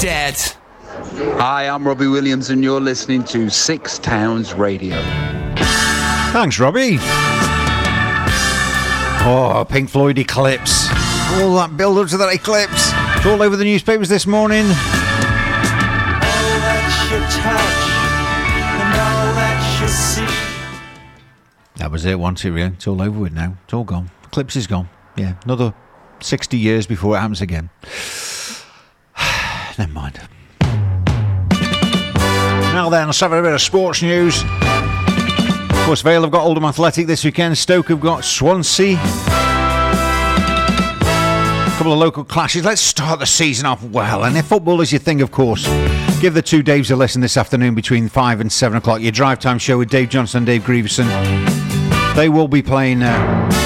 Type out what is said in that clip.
dead. Hi, I'm Robbie Williams and you're listening to Six Towns Radio. Thanks, Robbie. Oh, Pink Floyd Eclipse. All that build-up to that eclipse. It's all over the newspapers this morning. All that you touch and all that you see. That was it, wasn't it, really? It's all over with now. It's all gone. Eclipse is gone. Yeah, another 60 years before it happens again. Never mind. Now then, let's have a bit of sports news. Of course, Vale have got Oldham Athletic this weekend. Stoke have got Swansea. A couple of local clashes. Let's start the season off well. And if football is your thing, of course, give the two Daves a listen this afternoon between 5 and 7 o'clock. Your drive time show with Dave Johnson and Dave Grieveson. They will be playing